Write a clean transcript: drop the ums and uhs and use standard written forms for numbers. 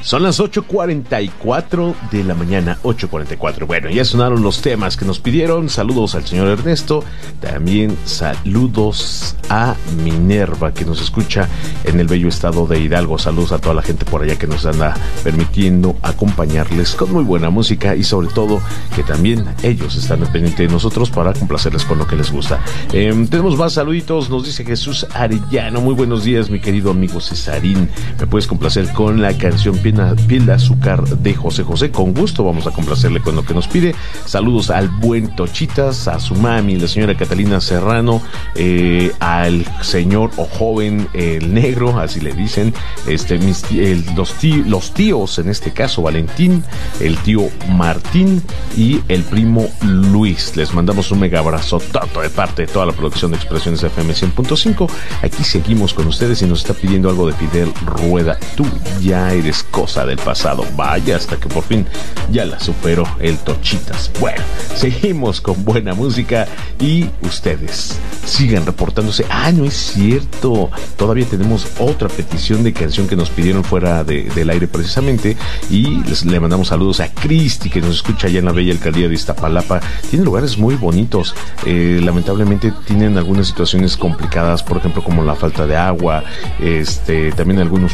Son las 8:44 de la mañana, 8:44. Bueno, ya sonaron los temas que nos pidieron. Saludos al señor Ernesto. También saludos a Minerva, que nos escucha en el bello estado de Hidalgo. Saludos a toda la gente por allá que nos anda permitiendo acompañarles con muy buena música y sobre todo que también ellos están pendientes de nosotros para complacerles con lo que les gusta. Tenemos más saluditos. Nos dice Jesús Arellano. Muy buenos días, mi querido amigo Cesarín. ¿Me puedes complacer con la canción Piel de Azúcar de José José? Con gusto vamos a complacerle con lo que nos pide. Saludos al buen Tochitas, a su mami, la señora Catalina Serrano, al señor o joven el negro, así le dicen, los tíos, en este caso Valentín, el tío Martín y el primo Luis. Les mandamos un mega abrazo tanto de parte de toda la producción de Expresiones FM 100.5. Aquí seguimos con ustedes y nos está pidiendo algo de Fidel Rueda. Tú ya eres cosa del pasado. Vaya, hasta que por fin ya la superó el Tochitas. Bueno, seguimos con buena música y ustedes sigan reportándose. No es cierto, todavía tenemos otra petición de canción que nos pidieron fuera del aire precisamente, y le mandamos saludos a Cristi, que nos escucha allá en la bella alcaldía de Iztapalapa. Tiene lugares muy bonitos, lamentablemente tienen algunas situaciones complicadas, por ejemplo como la falta de agua, también algunos